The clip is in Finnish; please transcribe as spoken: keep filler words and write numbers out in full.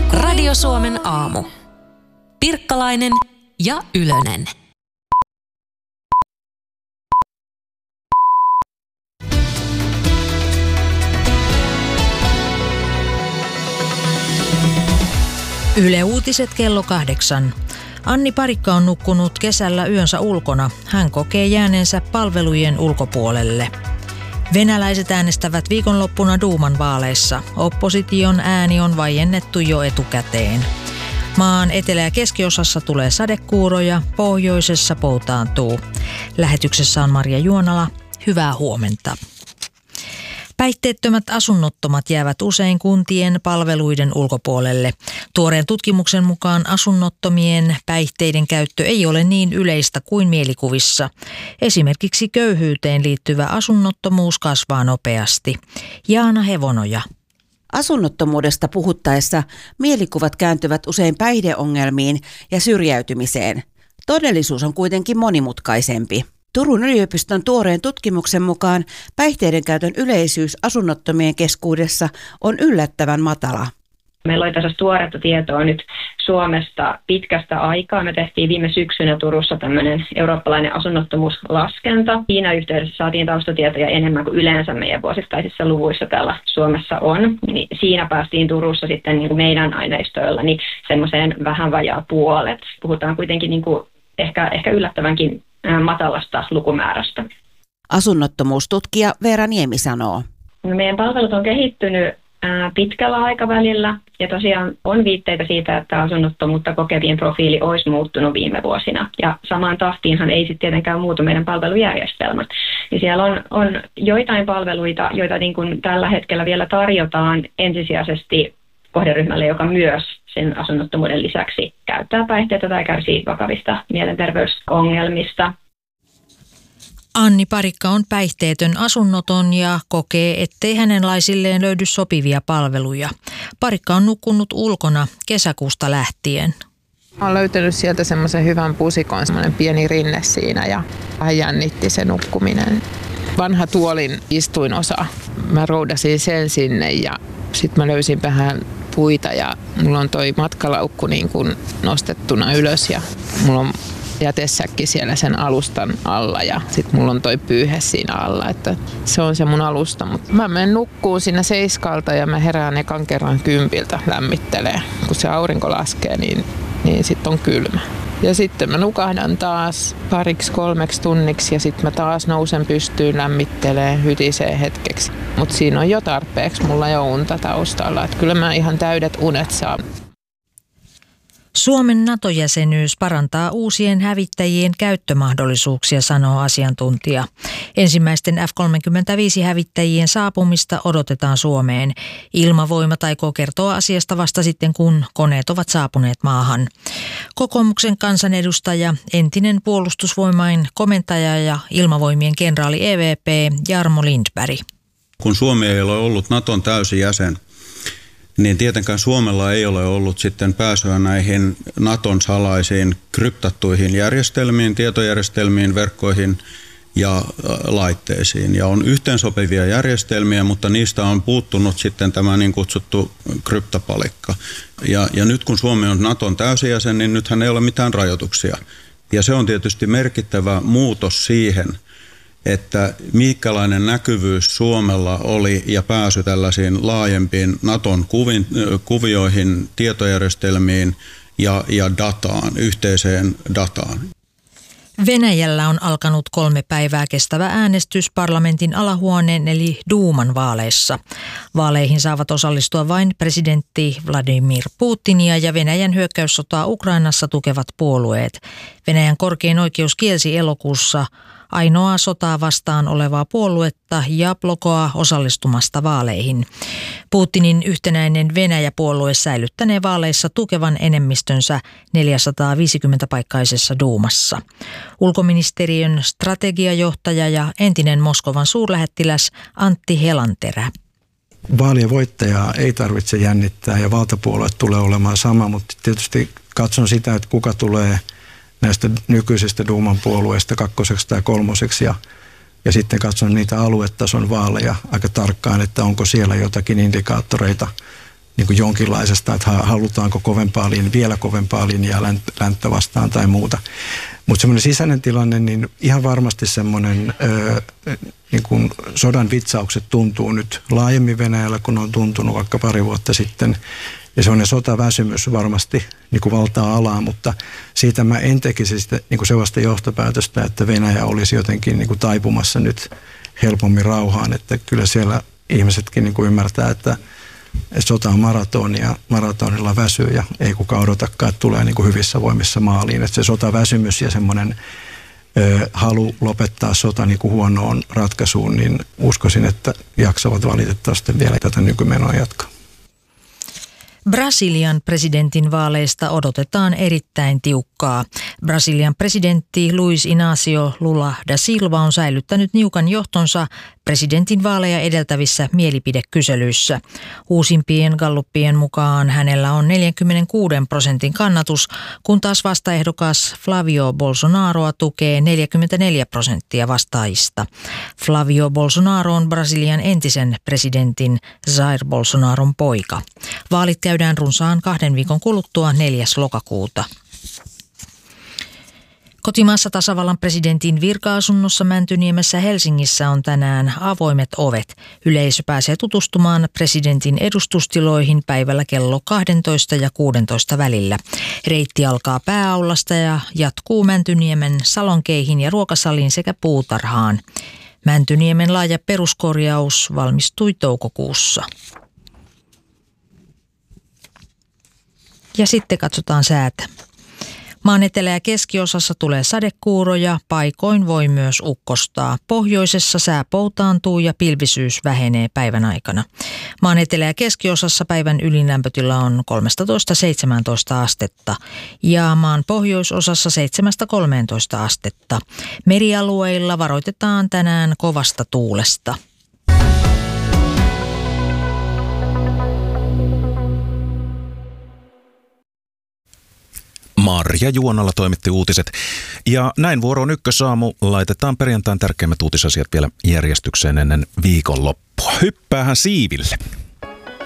Radio Suomen aamu. Pirkkalainen ja Ylönen. Yle Uutiset kello kahdeksan. Anni Parikka on nukkunut kesällä yönsä ulkona. Hän kokee jääneensä palvelujen ulkopuolelle. Venäläiset äänestävät viikonloppuna Duuman vaaleissa. Opposition ääni on vaiennettu jo etukäteen. Maan etelä- ja keskiosassa tulee sadekuuroja, pohjoisessa poutaantuu. Lähetyksessä on Marja Juonala. Hyvää huomenta. Päihteettömät asunnottomat jäävät usein kuntien palveluiden ulkopuolelle. Tuoreen tutkimuksen mukaan asunnottomien päihteiden käyttö ei ole niin yleistä kuin mielikuvissa. Esimerkiksi köyhyyteen liittyvä asunnottomuus kasvaa nopeasti. Jaana Hevonoja. Asunnottomuudesta puhuttaessa mielikuvat kääntyvät usein päihdeongelmiin ja syrjäytymiseen. Todellisuus on kuitenkin monimutkaisempi. Turun yliopiston tuoreen tutkimuksen mukaan päihteiden käytön yleisyys asunnottomien keskuudessa on yllättävän matala. Meillä oli tässä tuoretta tietoa nyt Suomesta pitkästä aikaa. Me tehtiin viime syksynä Turussa tämmöinen eurooppalainen asunnottomuuslaskenta. Siinä yhteydessä saatiin taustatietoja enemmän kuin yleensä meidän vuosittaisissa luvuissa täällä Suomessa on. Niin siinä päästiin Turussa sitten niin kuin meidän aineistoilla niin semmoiseen vähän vajaa puolet. Puhutaan kuitenkin niin kuin ehkä, ehkä yllättävänkin matalasta lukumäärästä. Asunnottomuustutkija Veera Niemi sanoo. No, meidän palvelut on kehittynyt ää, pitkällä aikavälillä ja tosiaan on viitteitä siitä, että asunnottomuutta kokevien profiili olisi muuttunut viime vuosina. Ja samaan tahtiinhan ei sitten tietenkään muutu meidän palvelujärjestelmät. Ja siellä on, on joitain palveluita, joita niin kuin tällä hetkellä vielä tarjotaan ensisijaisesti kohderyhmälle, joka myös sen asunnottomuuden lisäksi käyttää päihteitä tai kärsii vakavista mielenterveysongelmista. Anni Parikka on päihteetön asunnoton ja kokee, ettei hänen laisilleen löydy sopivia palveluja. Parikka on nukkunut ulkona kesäkuusta lähtien. Olen löytänyt sieltä semmoisen hyvän pusikon, semmoinen pieni rinne siinä ja vähän jännitti se nukkuminen. Vanha tuolin istuinosa. Mä roudasin sen sinne ja sitten mä löysin vähän puita ja mulla on toi matkalaukku niin kuin nostettuna ylös ja mulla on jätesäkki siellä sen alustan alla ja sit mulla on toi pyyhe siinä alla, että se on se mun alusta. Mut mä menen nukkuun siinä seiskalta ja mä herään ekan kerran kympiltä lämmittelee. Kun se aurinko laskee, niin, niin sit on kylmä. Ja sitten mä nukahdan taas pariksi kolmeksi tunniksi ja sitten mä taas nousen pystyyn, lämmittelee, hytisee hetkeksi. Mutta siinä on jo tarpeeksi mulla jo unta taustalla, että kyllä mä ihan täydet unet saan. Suomen NATO-jäsenyys parantaa uusien hävittäjien käyttömahdollisuuksia, sanoo asiantuntija. Ensimmäisten F kolmekymmentäviisi-hävittäjien saapumista odotetaan Suomeen. Ilmavoimat aikoo kertoa asiasta vasta sitten, kun koneet ovat saapuneet maahan. Kokoomuksen kansanedustaja, entinen puolustusvoimain komentaja ja ilmavoimien kenraali E V P Jarmo Lindberg. Kun Suomi ei ole ollut Naton täysi jäsen, niin tietenkään Suomella ei ole ollut sitten pääsyä näihin Naton salaisiin kryptattuihin järjestelmiin, tietojärjestelmiin, verkkoihin ja laitteisiin. Ja on yhteensopivia järjestelmiä, mutta niistä on puuttunut sitten tämä niin kutsuttu kryptopalikka. Ja, ja nyt kun Suomi on Naton täysijäsen, niin nythän ei ole mitään rajoituksia. Ja se on tietysti merkittävä muutos siihen, että minkälainen näkyvyys Suomella oli ja pääsy tällaisiin laajempiin Naton kuvin, kuvioihin, tietojärjestelmiin ja, ja dataan, yhteiseen dataan. Venäjällä on alkanut kolme päivää kestävä äänestys parlamentin alahuoneen eli Duuman vaaleissa. Vaaleihin saavat osallistua vain presidentti Vladimir Putinia ja Venäjän hyökkäyssotaa Ukrainassa tukevat puolueet. Venäjän korkein oikeus kielsi elokuussa ainoaa sotaa vastaan olevaa puoluetta ja blokoaa osallistumasta vaaleihin. Putinin yhtenäinen Venäjä-puolue säilyttänee vaaleissa tukevan enemmistönsä neljäsataaviisikymmentä-paikkaisessa Duumassa. Ulkoministeriön strategiajohtaja ja entinen Moskovan suurlähettiläs Antti Helanterä. Vaalien voittajaa ei tarvitse jännittää ja valtapuolueet tulee olemaan sama, mutta tietysti katson sitä, että kuka tulee näistä nykyisistä Duuman puolueista kakkoseksi tai kolmoseksi ja, ja sitten katson niitä aluetason vaaleja aika tarkkaan, että onko siellä jotakin indikaattoreita niin kuin jonkinlaisesta, että halutaanko kovempaa linjaa, vielä kovempaa linjaa länttä vastaan tai muuta. Mutta semmoinen sisäinen tilanne, niin ihan varmasti semmoinen ö, niin kuin sodan vitsaukset tuntuu nyt laajemmin Venäjällä, kun on tuntunut vaikka pari vuotta sitten. Ja semmoinen sotaväsymys varmasti niin kuin valtaa alaa, mutta siitä mä en tekisi sitä, niin kuin sellaista johtopäätöstä, että Venäjä olisi jotenkin niin kuin taipumassa nyt helpommin rauhaan. Että kyllä siellä ihmisetkin niin kuin ymmärtää, että sota on maratoni ja maratonilla väsyy ja ei kukaan odotakaan, että tulee niin kuin hyvissä voimissa maaliin. Että se sotaväsymys ja semmoinen ö, halu lopettaa sota niin kuin huonoon ratkaisuun, niin uskoisin, että jaksavat valitettavasti vielä tätä nykymenoa jatkaa. Brasilian presidentin vaaleista odotetaan erittäin tiukkaa. Brasilian presidentti Luiz Inácio Lula da Silva on säilyttänyt niukan johtonsa presidentin vaaleja edeltävissä mielipidekyselyissä. Uusimpien galluppien mukaan hänellä on neljäkymmentäkuusi prosentin kannatus, kun taas vastaehdokas Flavio Bolsonaroa tukee neljäkymmentäneljä prosenttia vastaajista. Flavio Bolsonaro on Brasilian entisen presidentin Jair Bolsonaron poika. Vaalit käydään runsaan kahden viikon kuluttua neljäs lokakuuta. Kotimaassa tasavallan presidentin virka-asunnossa Mäntyniemessä Helsingissä on tänään avoimet ovet. Yleisö pääsee tutustumaan presidentin edustustiloihin päivällä kello kaksitoista ja kuusitoista välillä. Reitti alkaa pääaulasta ja jatkuu Mäntyniemen salonkeihin ja ruokasaliin sekä puutarhaan. Mäntyniemen laaja peruskorjaus valmistui toukokuussa. Ja sitten katsotaan säätä. Maan etelä- ja keskiosassa tulee sadekuuroja, paikoin voi myös ukkostaa. Pohjoisessa sää poutaantuu ja pilvisyys vähenee päivän aikana. Maan etelä- ja keskiosassa päivän ylinlämpötila on kolmetoista seitsemäntoista astetta ja maan pohjoisosassa seitsemästä kolmeentoista astetta. Merialueilla varoitetaan tänään kovasta tuulesta. Marja Juonalla toimitti uutiset. Ja näin vuoroon Ykkösaamu. Laitetaan perjantain tärkeimmät uutisasiat vielä järjestykseen ennen viikonloppua. Hyppäähän siiville.